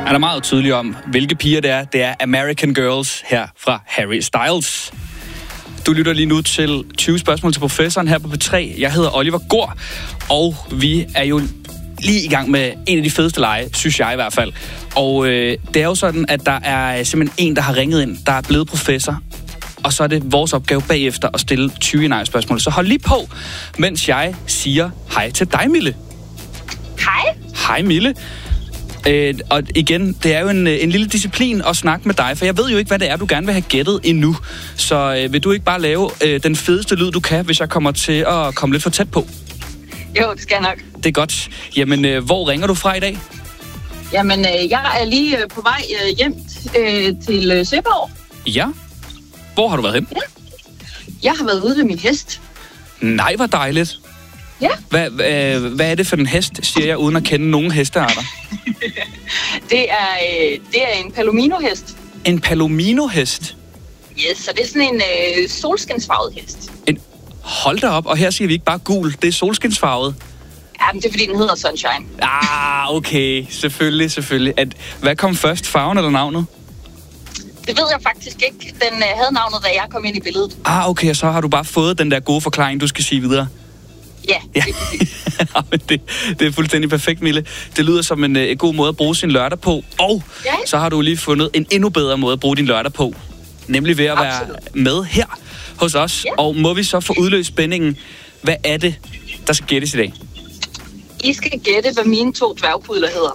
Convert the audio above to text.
Han er meget tydelig om, hvilke piger det er. Det er American Girls her fra Harry Styles. Du lytter lige nu til 20 spørgsmål til professoren her på P3. Jeg hedder Oliver Gård, og vi er jo lige i gang med en af de fedeste lege, synes jeg i hvert fald. Og det er jo sådan, at der er simpelthen en, der har ringet ind, der er blevet professor. Og så er det vores opgave bagefter at stille 20 nej-spørgsmål. Så hold lige på, mens jeg siger hej til dig, Mille. Hej. Hej, Mille. Og igen, det er jo en lille disciplin at snakke med dig, for jeg ved jo ikke, hvad det er, du gerne vil have gættet endnu. Så vil du ikke bare lave den fedeste lyd, du kan, hvis jeg kommer til at komme lidt for tæt på? Jo, det skal jeg nok. Det er godt. Jamen, hvor ringer du fra i dag? Jamen, jeg er lige på vej hjem til Søborg. Ja. Hvor har du været hen? Ja. Jeg har været ude ved min hest. Nej, hvor dejligt. Ja. Hvad er det for en hest, siger jeg, uden at kende nogen hestearter? Det er en palomino-hest. En palomino-hest? Yes, så det er sådan en solskinsfarvet hest. Hold da op, og her siger vi ikke bare gul, det er solskinsfarvet. Ja, men det er fordi, den hedder Sunshine. Okay, selvfølgelig. Hvad kom først, farven eller navnet? Det ved jeg faktisk ikke. Den havde navnet, da jeg kom ind i billedet. Okay, og så har du bare fået den der gode forklaring, du skal sige videre. Ja. Det er fuldstændig perfekt, Mille. Det lyder som en god måde at bruge sin lørdag på. Og så har du lige fundet en endnu bedre måde at bruge din lørdag på. Nemlig ved at være med her hos os. Ja. Og må vi så få udløst spændingen? Hvad er det, der skal gættes i dag? I skal gætte, hvad mine 2 dværgpudler hedder.